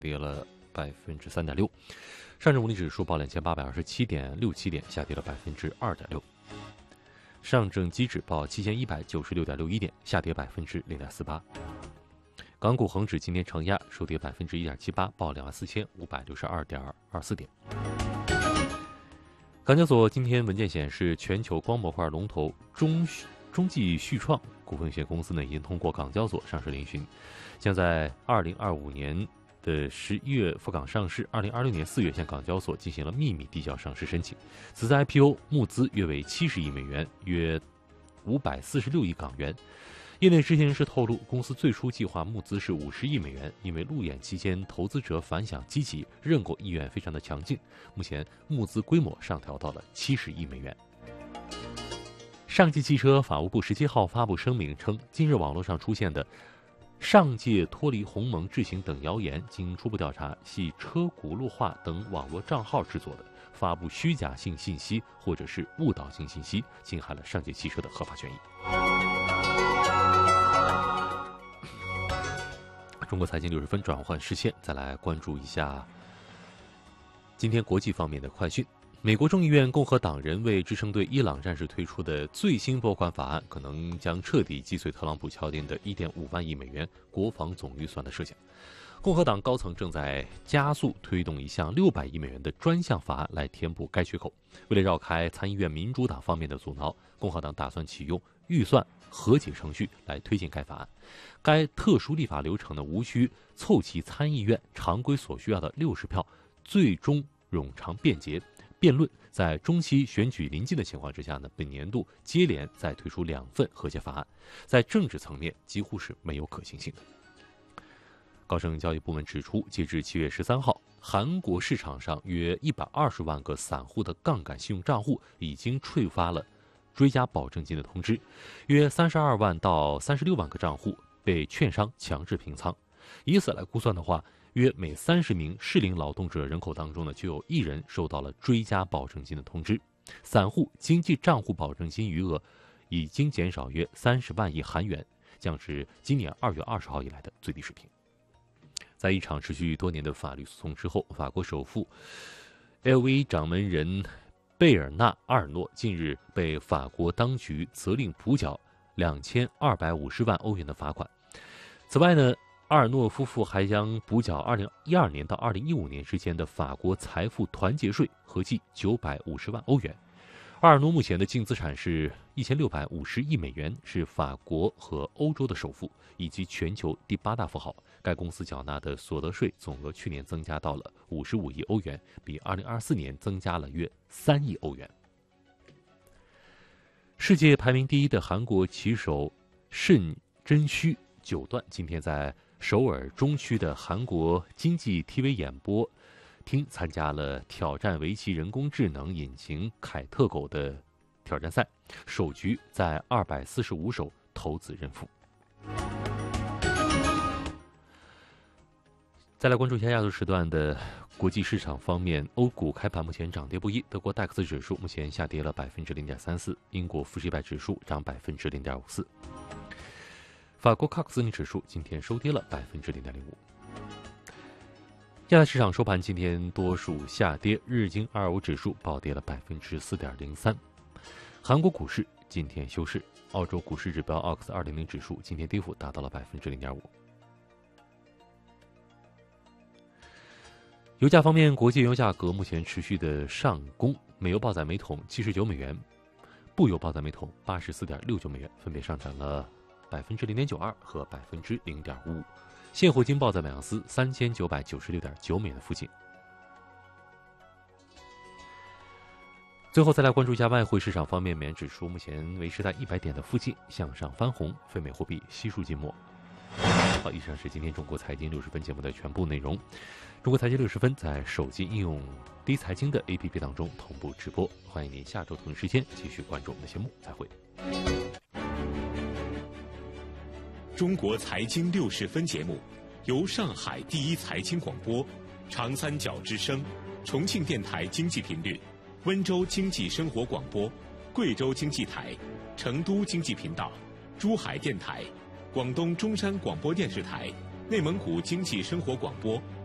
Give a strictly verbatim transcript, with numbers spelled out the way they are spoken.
跌了百分之三点六。上证五零指数报两千八百二十七点六七点，下跌了百分之二点六。上证期指报七千一百九十六点六一点，下跌百分之零点四八。港股恒指今天承压，收跌百分之一点七八，报两万四千五百六十二点二四点。港交所今天文件显示，全球光模块龙头中中继旭创股份有限公司呢，已经通过港交所上市聆讯，将在二零二五年的十一月赴港上市，二零二六年四月向港交所进行了秘密递交上市申请。此次 I P O 募资约为七十亿美元，约五百四十六亿港元。业内知情人士透露，公司最初计划募资是五十亿美元，因为路演期间投资者反响积极，认购意愿非常的强劲。目前募资规模上调到了七十亿美元。上汽汽车法务部十七号发布声明称，近日网络上出现的上届脱离鸿蒙智行等谣言，经初步调查，系车轱辘话等网络账号制作的，发布虚假性信息或者是误导性信息，侵害了上届汽车的合法权益。中国财经六十分转换视线，再来关注一下今天国际方面的快讯。美国众议院共和党人为支撑对伊朗战事推出的最新拨款法案，可能将彻底击碎特朗普敲定的 一点五万亿美元国防总预算的设想。共和党高层正在加速推动一项六百亿美元的专项法案来填补该缺口。为了绕开参议院民主党方面的阻挠，共和党打算启用预算和解程序来推进该法案。该特殊立法流程呢，无需凑齐参议院常规所需要的六十票，最终冗长便捷。辩论在中期选举临近的情况之下呢，本年度接连再推出两份和解法案，在政治层面几乎是没有可行性的。高盛交易部门指出，截至七月十三号，韩国市场上约一百二十万个散户的杠杆信用账户已经触发了追加保证金的通知，约三十二万到三十六万个账户被券商强制平仓。以此来估算的话，约每三十名适龄劳动者人口当中呢，就有一人受到了追加保证金的通知。散户经济账户保证金余额已经减少约三十万亿韩元，降至今年二月二十号以来的最低水平。在一场持续多年的法律诉讼之后，法国首富 L V 掌门人贝尔纳·阿尔诺近日被法国当局责令补缴两千二百五十万欧元的罚款。此外呢，阿尔诺夫妇还将补缴二零一二年到二零一五年之间的法国财富团结税，合计九百五十万欧元。阿尔诺目前的净资产是一千六百五十亿美元，是法国和欧洲的首富，以及全球第八大富豪。该公司缴纳的所得税总额去年增加到了五十五亿欧元，比二零二四年增加了约三亿欧元。世界排名第一的韩国棋手申真谞九段今天在首尔中区的韩国经济 T V 演播厅参加了挑战围棋人工智能引擎凯特狗的挑战赛，首局在二百四十五手头子认负。再来关注一下亚洲时段的国际市场方面，欧股开盘目前涨跌不一，德国戴克斯指数目前下跌了百分之零点三四，英国富时一百指数涨百分之零点五四，法国卡克斯尼指数今天收跌了百分之零点零五。亚太市场收盘今天多数下跌，日经二五指数暴跌了百分之四点零三。韩国股市今天休市，澳洲股市指标奥克斯二零零指数今天跌幅达到了百分之零点五。油价方面，国际原油价格目前持续的上攻，美油报在每桶七十九美元，布油报在每桶八十四点六九美元，分别上涨了百分之零点九二和百分之零点五五。现货金报在每盎司三千九百九十六点九美元的附近。最后再来关注一下外汇市场方面，美元指数目前维持在一百点的附近，向上翻红，非美货币悉数静默。好，以上是今天中国财经六十分节目的全部内容。中国财经六十分在手机应用第一财经的 A P P 当中同步直播，欢迎您下周同一时间继续关注我们的节目，再会。 中国财经六十分节目由上海第一财经广播、长三角之声、重庆电台经济频率、温州经济生活广播、贵州经济台、成都经济频道、珠海电台、广东中山广播电视台、内蒙古经济生活广播